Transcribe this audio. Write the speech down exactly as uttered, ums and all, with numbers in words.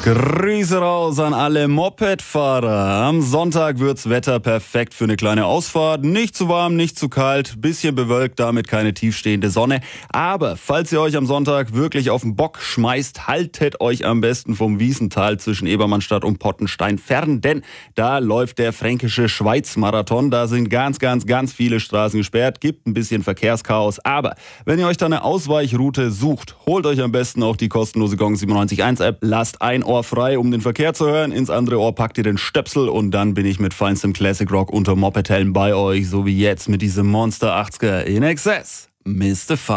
Grüße raus an alle Mopedfahrer. Am Sonntag wird's Wetter perfekt für eine kleine Ausfahrt. Nicht zu warm, nicht zu kalt, bisschen bewölkt, damit keine tiefstehende Sonne. Aber falls ihr euch am Sonntag wirklich auf den Bock schmeißt, haltet euch am besten vom Wiesental zwischen Ebermannstadt und Pottenstein fern, denn da läuft der Fränkische Schweiz-Marathon. Da sind ganz, ganz, ganz viele Straßen gesperrt, gibt ein bisschen Verkehrschaos. Aber wenn ihr euch da eine Ausweichroute sucht, holt euch am besten auch die kostenlose Gong siebenundneunzig Punkt eins App, lasst ein Ohr frei, um den Verkehr zu hören. Ins andere Ohr packt ihr den Stöpsel und dann bin ich mit feinstem Classic Rock unter Mopedhelm bei euch, so wie jetzt mit diesem Monster achtziger in Excess. Mister Fun.